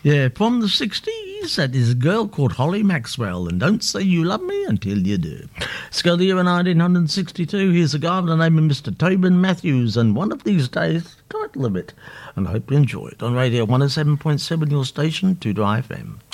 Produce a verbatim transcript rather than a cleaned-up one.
Yeah, from the sixties, that is a girl called Holly Maxwell, and Don't Say You Love Me Until You Do. Let's go to the year nineteen sixty-two. Here's a guy by the name of Mister Tobin Matthews, and One of These Days, the title of it. And I hope you enjoy it on Radio one oh seven point seven, your station, two Dry F M.